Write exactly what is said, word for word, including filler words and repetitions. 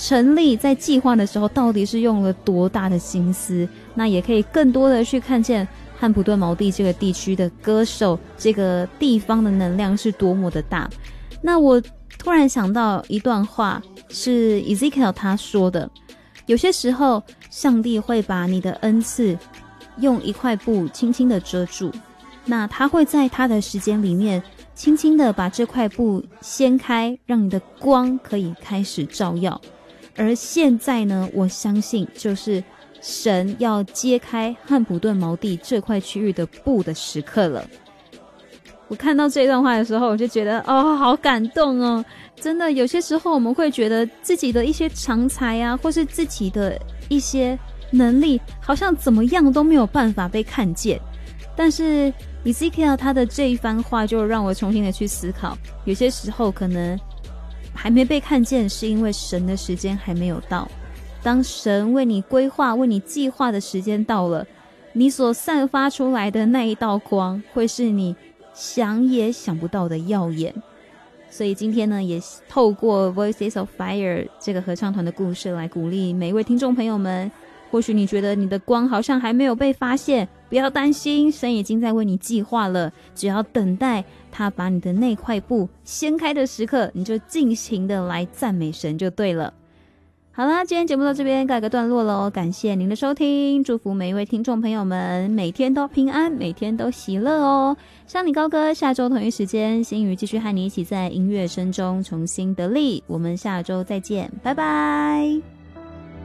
成立在计划的时候到底是用了多大的心思，那也可以更多的去看见汉普顿毛地这个地区的歌手，这个地方的能量是多么的大。那我突然想到一段话，是 Ezekiel 他说的，有些时候上帝会把你的恩赐用一块布轻轻的遮住，那他会在他的时间里面轻轻的把这块布掀开，让你的光可以开始照耀。而现在呢，我相信就是神要揭开汉普顿毛地这块区域的布的时刻了。我看到这段话的时候，我就觉得哦，好感动哦！真的，有些时候我们会觉得自己的一些长才啊，或是自己的一些能力，好像怎么样都没有办法被看见。但是 Ezekiel 他的这一番话就让我重新的去思考，有些时候可能还没被看见，是因为神的时间还没有到。当神为你规划、为你计划的时间到了，你所散发出来的那一道光，会是你想也想不到的耀眼。所以今天呢，也透过 Voices of Fire 这个合唱团的故事来鼓励每一位听众朋友们。或许你觉得你的光好像还没有被发现，不要担心，神已经在为你计划了，只要等待他把你的那块布掀开的时刻，你就尽情的来赞美神就对了。好啦，今天节目到这边告一个段落咯，感谢您的收听，祝福每一位听众朋友们每天都平安，每天都喜乐哦。上你高歌，下周同一时间，心语继续和你一起在音乐声中重新得力，我们下周再见，拜拜。